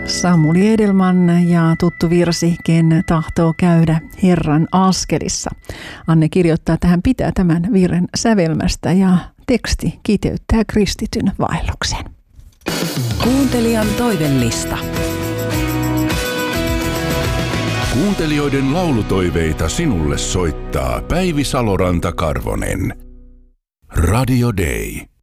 Samuli Edelman ja tuttu virsi, ken tahtoo käydä Herran askelissa. Anne kirjoittaa, että hän pitää tämän virren sävelmästä ja teksti kiteyttää kristityn vaelluksen. Kuuntelijan toivellista. Kuuntelijoiden laulutoiveita sinulle soittaa Päivi Saloranta-Karvonen. Radio Day.